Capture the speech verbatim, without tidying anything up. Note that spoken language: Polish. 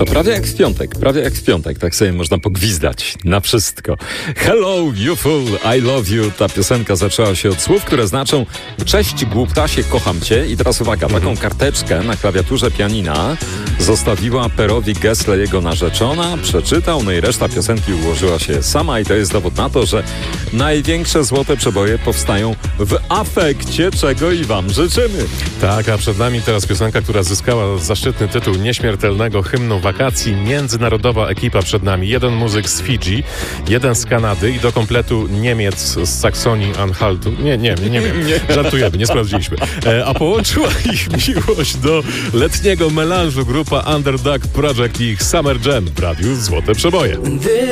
To prawie jak w piątek, prawie jak w piątek, tak sobie można pogwizdać na wszystko. Hello, you fool, I love you. Ta piosenka zaczęła się od słów, które znaczą cześć głuptasie, kocham cię. I teraz uwaga, taką karteczkę na klawiaturze pianina zostawiła Perowi Gessle jego narzeczona, przeczytał, no i reszta piosenki ułożyła się sama i to jest dowód na to, że największe złote przeboje powstają w afekcie, czego i wam życzymy. Tak, a przed nami teraz piosenka, która zyskała zaszczytny tytuł nieśmiertelnego hymnu wakacji. Międzynarodowa ekipa przed nami. Jeden muzyk z Fidżi, jeden z Kanady i do kompletu Niemiec z Saksonii Anhaltu. Nie, nie, nie, nie wiem. Nie. Żartujemy, nie sprawdziliśmy. E, a połączyła ich miłość do letniego melanżu grupa Underdog Project i ich Summer Jam w radiu Złote Przeboje.